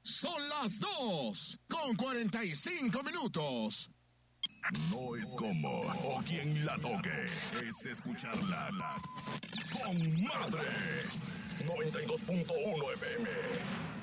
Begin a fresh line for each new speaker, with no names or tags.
Son las 2:45.
No es como o quien la toque, es escucharla con madre. 92.1 FM.